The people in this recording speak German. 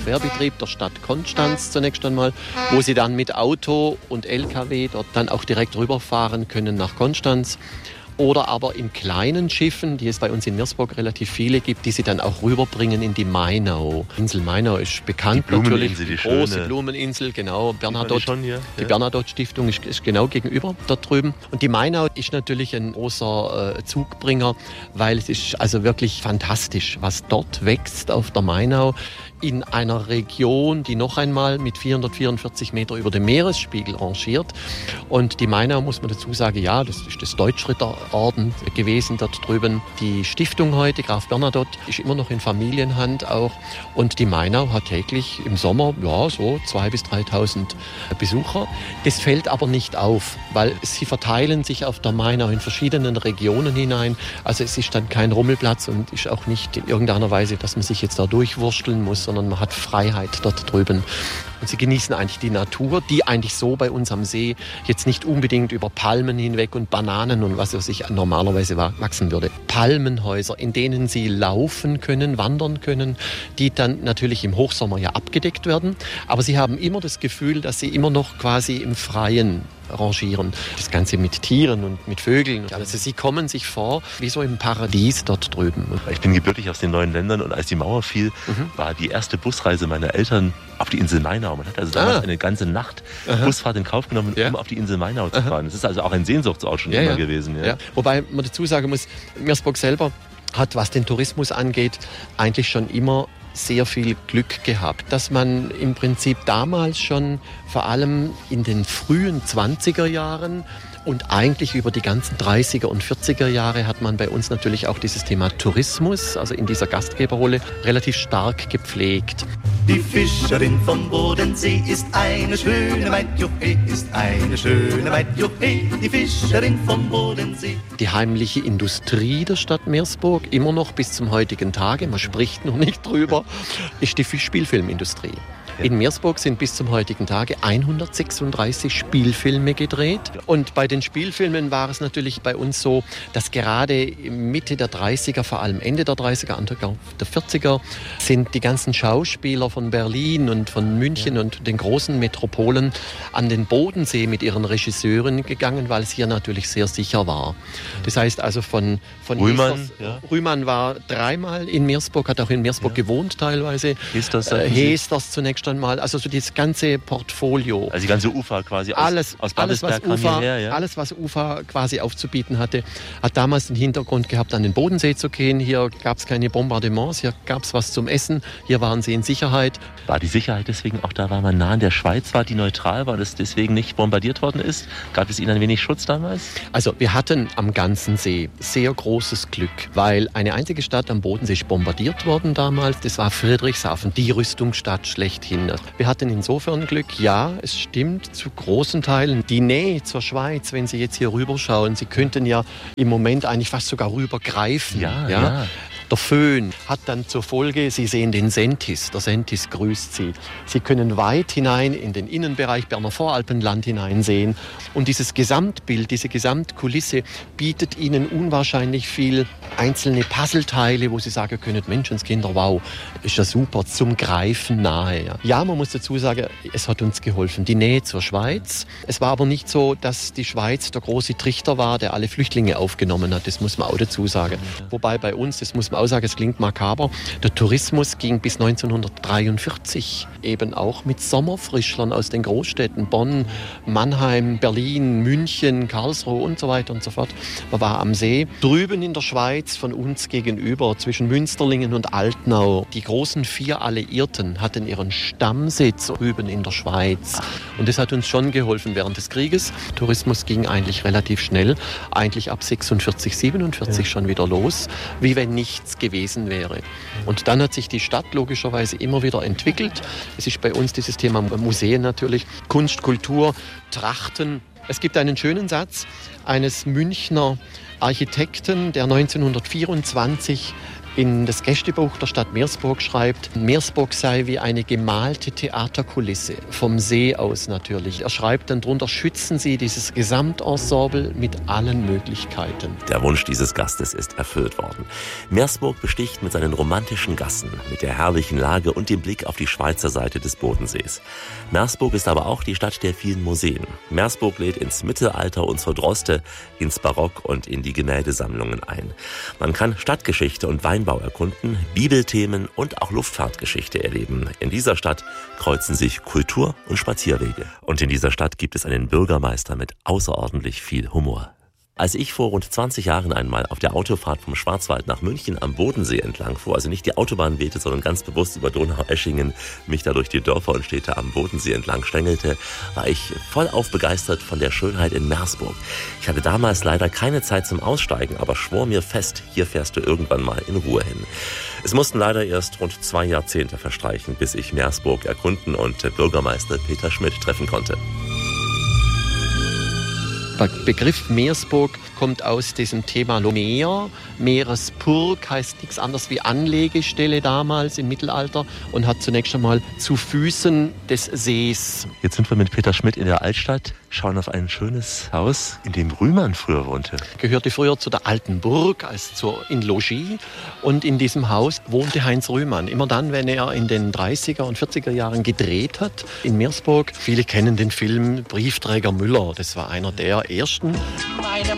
Fährbetrieb der Stadt Konstanz zunächst einmal, wo Sie dann mit Auto und LKW dort dann auch direkt rüberfahren können nach Konstanz. Oder aber in kleinen Schiffen, die es bei uns in Meersburg relativ viele gibt, die sie dann auch rüberbringen in die Mainau. Insel Mainau ist bekannt die natürlich. Die große Blumeninsel, genau. Die Bernadotte-Stiftung ist genau gegenüber dort drüben. Und die Mainau ist natürlich ein großer Zugbringer, weil es ist also wirklich fantastisch, was dort wächst auf der Mainau. In einer Region, die noch einmal mit 444 Meter über dem Meeresspiegel rangiert. Und die Mainau, muss man dazu sagen, ja, das ist das Deutschritterorden gewesen dort drüben. Die Stiftung heute, Graf Bernadotte, ist immer noch in Familienhand auch. Und die Mainau hat täglich im Sommer, ja, so 2.000 bis 3.000 Besucher. Das fällt aber nicht auf, weil sie verteilen sich auf der Mainau in verschiedenen Regionen hinein. Also es ist dann kein Rummelplatz und ist auch nicht in irgendeiner Weise, dass man sich jetzt da durchwursteln muss, sondern man hat Freiheit dort drüben. Und sie genießen eigentlich die Natur, die eigentlich so bei uns am See jetzt nicht unbedingt über Palmen hinweg und Bananen und was weiß ich normalerweise wachsen würde. Palmenhäuser, in denen sie laufen können, wandern können, die dann natürlich im Hochsommer ja abgedeckt werden. Aber sie haben immer das Gefühl, dass sie immer noch quasi im Freien rangieren. Das Ganze mit Tieren und mit Vögeln. Also sie kommen sich vor wie so im Paradies dort drüben. Ich bin gebürtig aus den neuen Ländern und als die Mauer fiel, war die erste Busreise meiner Eltern auf die Insel Mainau. Man hat also damals eine ganze Nacht Busfahrt in Kauf genommen, um auf die Insel Mainau zu fahren. Das ist also auch ein Sehnsuchtsort schon immer gewesen. Ja. Wobei man dazu sagen muss, Meersburg selber hat, was den Tourismus angeht, eigentlich schon immer sehr viel Glück gehabt, dass man im Prinzip damals schon vor allem in den frühen 20er Jahren und eigentlich über die ganzen 30er und 40er Jahre hat man bei uns natürlich auch dieses Thema Tourismus, also in dieser Gastgeberrolle, relativ stark gepflegt. Die Fischerin vom Bodensee ist eine schöne Maid, juhe, ist eine schöne Maid, juhe, die Fischerin vom Bodensee. Die heimliche Industrie der Stadt Meersburg, immer noch bis zum heutigen Tage, man spricht noch nicht drüber, ist die Spielfilmindustrie. In Meersburg sind bis zum heutigen Tage 136 Spielfilme gedreht. Und bei den Spielfilmen war es natürlich bei uns so, dass gerade Mitte der 30er, vor allem Ende der 30er, Anfang der 40er, sind die ganzen Schauspieler von Berlin und von München und den großen Metropolen an den Bodensee mit ihren Regisseuren gegangen, weil es hier natürlich sehr sicher war. Das heißt also von Rühmann, Rühmann war 3-mal in Meersburg, hat auch in Meersburg gewohnt teilweise. Hesters zunächst einmal, also so das ganze Portfolio. Also die ganze Ufa quasi aus Babelsberg kam hierher, ja? Alles, was Ufa quasi aufzubieten hatte, hat damals den Hintergrund gehabt, an den Bodensee zu gehen. Hier gab es keine Bombardements, hier gab es was zum Essen, hier waren sie in Sicherheit. War die Sicherheit deswegen auch da, weil man nah an der Schweiz war, die neutral war, dass deswegen nicht bombardiert worden ist? Gab es Ihnen ein wenig Schutz damals? Also wir hatten am ganzen See sehr großes Glück, weil eine einzige Stadt am Bodensee ist bombardiert worden damals, das war Friedrichshafen, die Rüstungsstadt schlechthin. Wir hatten insofern Glück, ja, es stimmt zu großen Teilen. Die Nähe zur Schweiz, wenn Sie jetzt hier rüberschauen, Sie könnten ja im Moment eigentlich fast sogar rübergreifen. Ja. Der Föhn hat dann zur Folge, Sie sehen den Sentis, der Sentis grüßt Sie. Sie können weit hinein in den Innenbereich Berner Voralpenland hineinsehen. Und dieses Gesamtbild, diese Gesamtkulisse bietet Ihnen unwahrscheinlich viel einzelne Puzzleteile, wo Sie sagen können, Menschenskinder, wow, ist ja super, zum Greifen nahe. Ja, man muss dazu sagen, es hat uns geholfen, die Nähe zur Schweiz. Es war aber nicht so, dass die Schweiz der große Trichter war, der alle Flüchtlinge aufgenommen hat, das muss man auch dazu sagen. Wobei bei uns, das muss man auch sagen, es klingt makaber, der Tourismus ging bis 1943 eben auch mit Sommerfrischlern aus den Großstädten Bonn, Mannheim, Berlin, München, Karlsruhe und so weiter und so fort. Man war am See. Drüben in der Schweiz von uns gegenüber, zwischen Münsterlingen und Altnau, die großen 4 Alliierten hatten ihren Stammsitz drüben in der Schweiz. Und das hat uns schon geholfen während des Krieges. Tourismus ging eigentlich relativ schnell, eigentlich ab 46, 47 schon wieder los, wie wenn nichts gewesen wäre. Und dann hat sich die Stadt logischerweise immer wieder entwickelt. Es ist bei uns dieses Thema Museen natürlich, Kunst, Kultur, Trachten. Es gibt einen schönen Satz eines Münchner Architekten, der 1924 in das Gästebuch der Stadt Meersburg schreibt, Meersburg sei wie eine gemalte Theaterkulisse, vom See aus natürlich. Er schreibt dann drunter, schützen Sie dieses Gesamtensemble mit allen Möglichkeiten. Der Wunsch dieses Gastes ist erfüllt worden. Meersburg besticht mit seinen romantischen Gassen, mit der herrlichen Lage und dem Blick auf die Schweizer Seite des Bodensees. Meersburg ist aber auch die Stadt der vielen Museen. Meersburg lädt ins Mittelalter und zur Droste, ins Barock und in die Gemäldesammlungen ein. Man kann Stadtgeschichte und Weinbau erkunden, Bibelthemen und auch Luftfahrtgeschichte erleben. In dieser Stadt kreuzen sich Kultur und Spazierwege. Und in dieser Stadt gibt es einen Bürgermeister mit außerordentlich viel Humor. Als ich vor rund 20 Jahren einmal auf der Autofahrt vom Schwarzwald nach München am Bodensee entlang fuhr, also nicht die Autobahn wählte, sondern ganz bewusst über Donaueschingen mich da durch die Dörfer und Städte am Bodensee entlang schlängelte, war ich vollauf begeistert von der Schönheit in Meersburg. Ich hatte damals leider keine Zeit zum Aussteigen, aber schwor mir fest, hier fährst du irgendwann mal in Ruhe hin. Es mussten leider erst rund 2 Jahrzehnte verstreichen, bis ich Meersburg erkunden und Bürgermeister Peter Schmidt treffen konnte. Der Begriff Meersburg kommt aus diesem Thema Meer. Meerespurg heißt nichts anderes wie Anlegestelle damals im Mittelalter und hat zunächst einmal zu Füßen des Sees. Jetzt sind wir mit Peter Schmidt in der Altstadt, schauen auf ein schönes Haus, in dem Rühmann früher wohnte. Gehörte früher zu der alten Burg, also in Logis. Und in diesem Haus wohnte Heinz Rühmann. Immer dann, wenn er in den 30er und 40er Jahren gedreht hat in Meersburg. Viele kennen den Film Briefträger Müller. Das war einer der ersten.